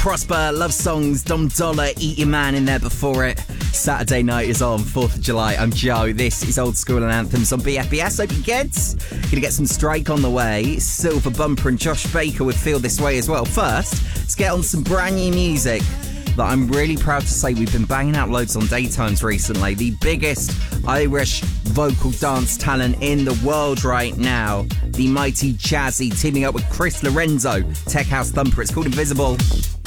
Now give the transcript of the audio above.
Prosper, Love Songs, Dom Dollar, Eat Your Man in there before it. Saturday night is on, 4th of July. I'm Joe. This is Old School and Anthems on BFBS. Hope you kids. Gonna get some Strike on the way. Silver Bumper and Josh Baker with Feel This Way as well. First, let's get on some brand new music that I'm really proud to say we've been banging out loads on Daytimes recently. The biggest Irish vocal dance talent in the world right now. The mighty Jazzy teaming up with Chris Lorenzo. Tech House Thumper. It's called Invisible.